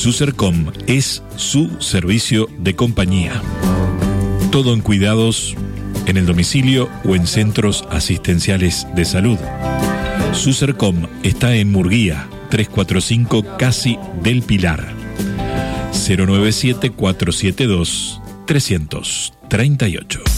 SUSERCOM es su servicio de compañía. Todo en cuidados en el domicilio o en centros asistenciales de salud. SUSERCOM está en Murguía, 345 Casi del Pilar. 097-472-338.